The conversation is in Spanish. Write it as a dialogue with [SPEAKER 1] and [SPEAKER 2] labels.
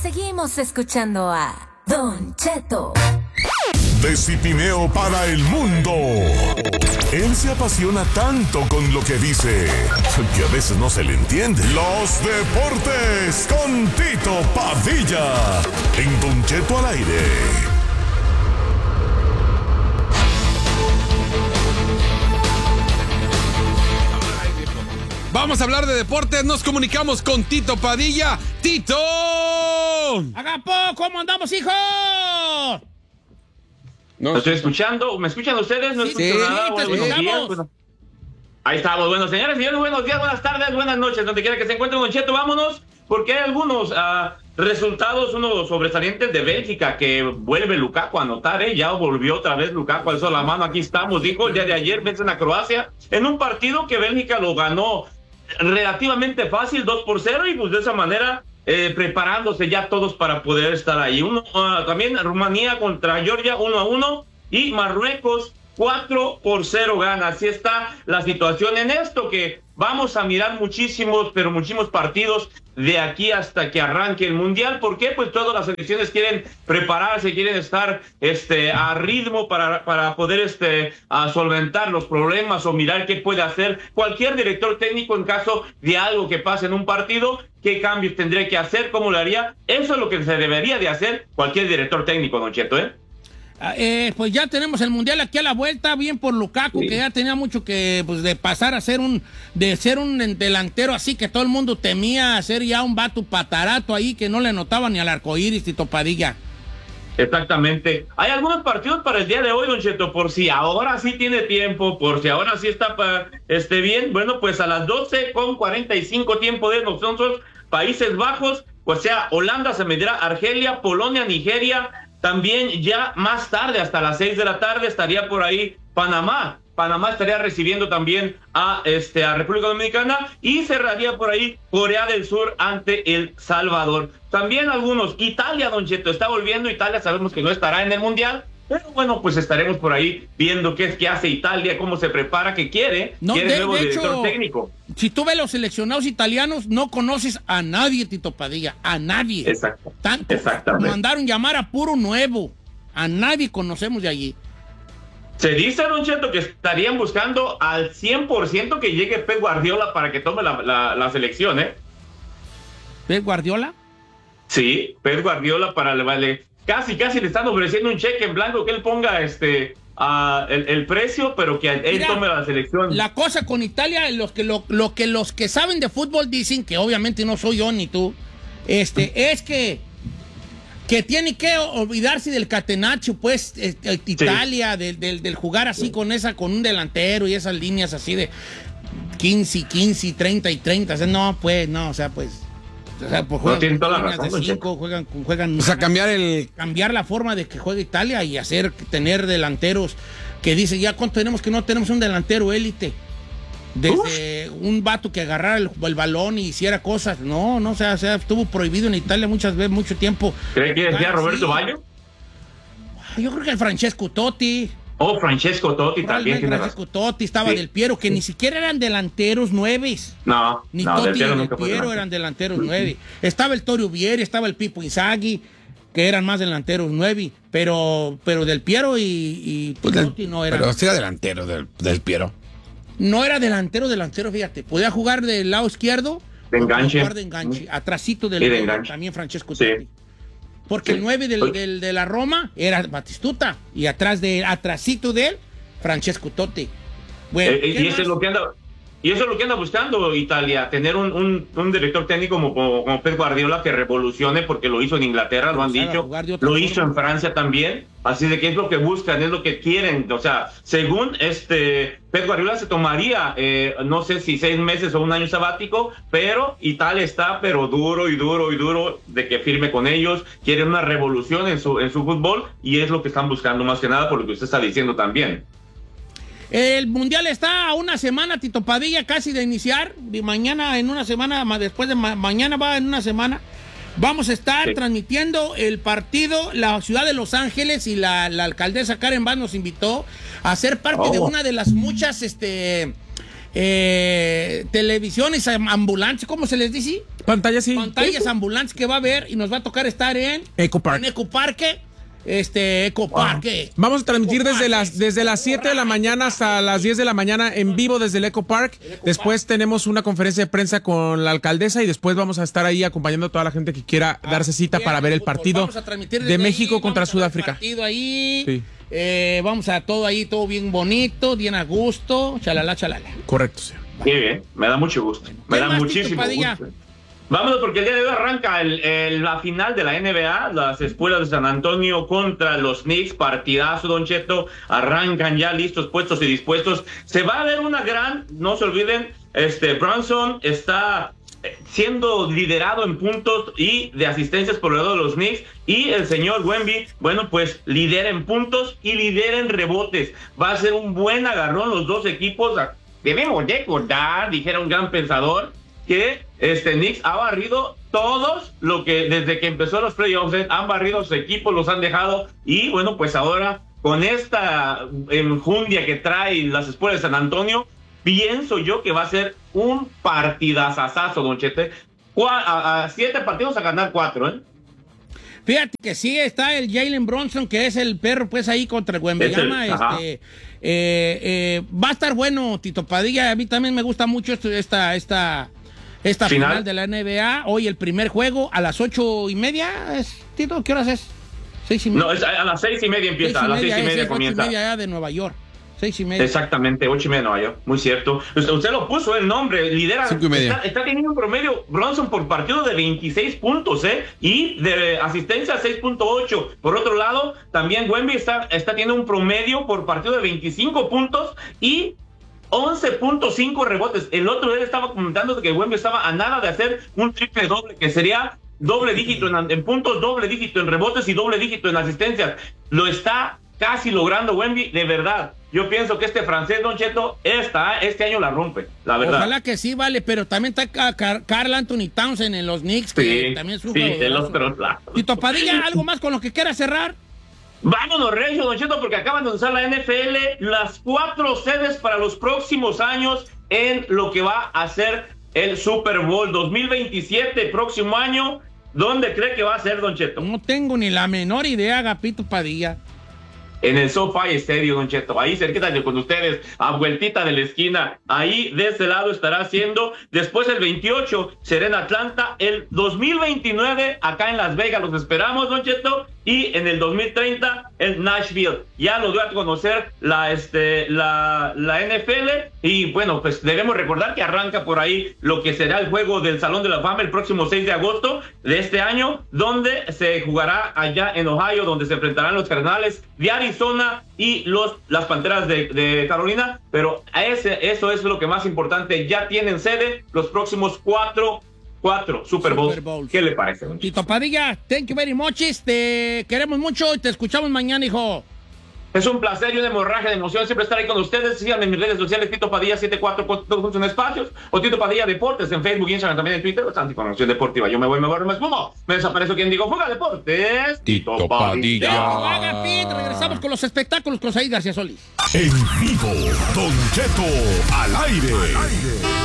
[SPEAKER 1] Seguimos escuchando a Don Cheto.
[SPEAKER 2] De Cipineo para el mundo. Él se apasiona tanto con lo que dice que a veces no se le entiende. Los deportes con Tito Padilla en Don Cheto al aire.
[SPEAKER 3] Vamos a hablar de deportes, nos comunicamos con Tito Padilla. ¡Tito!
[SPEAKER 4] ¡Agapo! ¿Cómo andamos, hijo?
[SPEAKER 5] No estoy escuchando. ¿Me escuchan ustedes? No escucho nada. Buenos días. Bueno, ahí estamos. Bueno, señores, señores, buenos días, buenas tardes, buenas noches. Donde quiera que se encuentren, Don Cheto, vámonos. Porque hay algunos resultados, unos sobresalientes de Bélgica, que vuelve Lukaku a anotar, Ya volvió otra vez Lukaku, alzó la mano, aquí estamos, dijo, el día de ayer vencen a Croacia, en un partido que Bélgica lo ganó relativamente fácil, 2-0, y pues de esa manera preparándose ya todos para poder estar ahí. También Rumanía contra Georgia 1-1 y Marruecos 4-0 gana. Así está la situación en esto, que vamos a mirar muchísimos partidos de aquí hasta que arranque el Mundial. ¿Por qué? Pues todas las selecciones quieren prepararse, quieren estar a ritmo para poder solventar los problemas o mirar qué puede hacer cualquier director técnico en caso de algo que pase en un partido, qué cambios tendría que hacer, cómo lo haría. Eso es lo que se debería de hacer cualquier director técnico, Don Cheto,
[SPEAKER 4] Pues ya tenemos el Mundial aquí a la vuelta, bien por Lukaku, sí, que ya tenía mucho que, pues, de pasar a ser un delantero así que todo el mundo temía, ser ya un vato patarato ahí que no le notaba ni al arcoíris, Tito Padilla.
[SPEAKER 5] Exactamente. Hay algunos partidos para el día de hoy, Don Cheto, por si ahora sí tiene tiempo, por si ahora sí está bien. Bueno, pues a las 12:45 tiempo de nosotros, Países Bajos, o sea, Holanda se medirá Argelia, Polonia, Nigeria. También ya más tarde, hasta las 6 de la tarde, estaría por ahí Panamá. Panamá estaría recibiendo también a República Dominicana, y cerraría por ahí Corea del Sur ante El Salvador. También algunos, Italia, Don Cheto, está volviendo. Italia sabemos que no estará en el Mundial, pero bueno, pues estaremos por ahí viendo qué hace Italia, cómo se prepara, qué quiere. Quiere nuevo director técnico.
[SPEAKER 4] Si tú ves los seleccionados italianos, no conoces a nadie, Tito Padilla, a nadie.
[SPEAKER 5] Exacto.
[SPEAKER 4] Exactamente. Mandaron llamar a puro nuevo. A nadie conocemos de allí.
[SPEAKER 5] Se dice, Don Cheto, que estarían buscando al 100% que llegue Pep Guardiola para que tome la selección,
[SPEAKER 4] ¿Pep Guardiola?
[SPEAKER 5] Sí, Pep Guardiola casi le están ofreciendo un cheque en blanco que él ponga el precio, pero que él tome la selección.
[SPEAKER 4] La cosa con Italia, los que saben de fútbol dicen, que obviamente no soy yo ni tú, es que tiene que olvidarse del catenaccio, pues, Italia, sí, del jugar así con un delantero y esas líneas así de 15, 30 y 30. O sea, no, pues, pues juegan
[SPEAKER 5] toda
[SPEAKER 4] líneas de 5, juegan.
[SPEAKER 3] O sea,
[SPEAKER 4] cambiar la forma de que juega Italia y tener delanteros que dicen, ya cuánto tenemos que no tenemos un delantero élite. Desde un vato que agarrara el balón y hiciera cosas. No, o sea, estuvo prohibido en Italia muchas veces, mucho tiempo.
[SPEAKER 5] ¿Cree que decía Roberto Baggio?
[SPEAKER 4] Yo creo que el Francesco Totti.
[SPEAKER 5] Francesco Totti también.
[SPEAKER 4] Francesco Totti, estaba Del Piero, que ni siquiera eran delanteros nueves. Ni Totti ni Del Piero eran delanteros nueve. Estaba el Torio Vieri, estaba el Pipo Inzaghi, que eran más delanteros nueve, pero Del Piero y Totti no eran.
[SPEAKER 3] Pero sí era delantero Del Piero.
[SPEAKER 4] No era delantero, fíjate. Podía jugar del lado izquierdo.
[SPEAKER 5] De enganche.
[SPEAKER 4] Jugar de enganche. Atrasito del enganche. También Francesco Totti. Sí. Porque el 9 de la Roma era Batistuta. Y atrasito de él, Francesco Totti. Bueno,
[SPEAKER 5] y eso es lo que anda buscando Italia, tener un director técnico como Pep Guardiola, que revolucione, porque lo hizo en Inglaterra, lo han dicho, lo hizo en Francia también, así de que es lo que buscan, es lo que quieren. O sea, según Pep Guardiola se tomaría, no sé si 6 meses o un año sabático, pero Italia está duro de que firme con ellos, quieren una revolución en su fútbol, y es lo que están buscando más que nada, por lo que usted está diciendo también.
[SPEAKER 4] El Mundial está a una semana, Tito Padilla, casi de iniciar. Y mañana, en una semana, después de mañana va en una semana. Vamos a estar transmitiendo el partido. La ciudad de Los Ángeles y la alcaldesa Karen Bass nos invitó a ser parte de una de las muchas televisiones ambulantes, ¿cómo se les dice?
[SPEAKER 6] Pantallas
[SPEAKER 4] ambulantes que va a haber y nos va a tocar estar en
[SPEAKER 6] Eco Park.
[SPEAKER 4] En Eco Parque. Eco Parque.
[SPEAKER 6] Vamos a transmitir desde las 7 de la mañana hasta las 10 de la mañana en vivo desde el Eco Park. Después tenemos una conferencia de prensa con la alcaldesa y después vamos a estar ahí acompañando a toda la gente que quiera darse cita para ver el partido de México contra Sudáfrica.
[SPEAKER 4] Partido ahí. Sí. Vamos a todo ahí, todo bien bonito, bien a gusto. Chalala.
[SPEAKER 6] Correcto, señor.
[SPEAKER 5] Muy bien, me da mucho gusto. Me da muchísimo gusto. Vámonos porque el día de hoy arranca la final de la NBA, las Espuelas de San Antonio contra los Knicks, partidazo, Don Cheto, arrancan ya listos, puestos y dispuestos. Se va a ver una gran, no se olviden, Brunson está siendo liderado en puntos y de asistencias por el lado de los Knicks, y el señor Wemby, bueno, pues lidera en puntos y lidera en rebotes. Va a ser un buen agarrón los dos equipos. Debemos recordar, dijera un gran pensador, que Knicks ha barrido todos lo que desde que empezó los playoffs, han barrido sus equipos, los han dejado, y bueno, pues ahora con esta enjundia que trae las Espuelas de San Antonio, pienso yo que va a ser un partidazazazo, Don Chete. A 7 partidos a ganar 4,
[SPEAKER 4] Fíjate que sí está el Jalen Brunson, que es el perro, pues ahí contra el Wembanyama. Va a estar bueno, Tito Padilla. A mí también me gusta mucho esta final de la NBA. Hoy el primer juego a las 8:30. Tito, ¿qué horas es? 6:30.
[SPEAKER 5] No, es a las 6:30 empieza, a las 6:30 comienza.
[SPEAKER 4] 8:30 ya de Nueva York. 6:30.
[SPEAKER 5] Exactamente, 8:30 de Nueva York, muy cierto. Usted lo puso el nombre, lidera.
[SPEAKER 6] 5:30.
[SPEAKER 5] Está teniendo un promedio Brunson por partido de 26 puntos, y de asistencia 6.8. Por otro lado, también Wemby está teniendo un promedio por partido de 25 puntos y 11.5 rebotes. El otro día estaba comentando que Wemby estaba a nada de hacer un triple doble, que sería doble dígito en puntos, doble dígito en rebotes y doble dígito en asistencias. Lo está casi logrando Wemby, de verdad. Yo pienso que este francés, Don Cheto, este año la rompe, la verdad.
[SPEAKER 4] Ojalá que sí, vale, pero también está Karl Anthony Townsend en los Knicks, que también es un jugador.
[SPEAKER 5] Sí, de los otros lados.
[SPEAKER 4] Tito Padilla, ¿algo más con lo que quiera cerrar?
[SPEAKER 5] Vámonos, Regio, Don Cheto, porque acaban de lanzar la NFL las 4 sedes para los próximos años en lo que va a ser el Super Bowl 2027, próximo año. ¿Dónde cree que va a ser, Don Cheto?
[SPEAKER 4] No tengo ni la menor idea, Agapito Padilla.
[SPEAKER 5] En el SoFi Stadium, Don Cheto, ahí cerquita de con ustedes, a vueltita de la esquina, ahí de ese lado estará haciendo. Después el 28 será en Atlanta, el 2029 acá en Las Vegas los esperamos, Don Cheto, y en el 2030 en Nashville. Ya lo dio a conocer la NFL, y bueno, pues debemos recordar que arranca por ahí lo que será el juego del Salón de la Fama el próximo 6 de agosto de este año, donde se jugará allá en Ohio, donde se enfrentarán los Cardenales de Arizona y las Panteras de Carolina. Pero eso es lo que más importante, ya tienen sede los próximos 4 Super Bowls. ¿Qué le parece, don
[SPEAKER 4] Tito Padilla? Thank you very much. Te queremos mucho y te escuchamos mañana, hijo.
[SPEAKER 5] Es un placer y una hemorragia de emoción siempre estar ahí con ustedes. Síganme en mis redes sociales, Tito Padilla 74 con todos juntos en espacios, o Tito Padilla Deportes en Facebook, Instagram, también en Twitter. Bastante información deportiva. Yo me voy, me esfumo. Me desaparezco quien digo Fuga Deportes.
[SPEAKER 6] Tito Padilla.
[SPEAKER 4] Regresamos con los espectáculos con Said García Solís.
[SPEAKER 2] En vivo, Don Cheto al aire.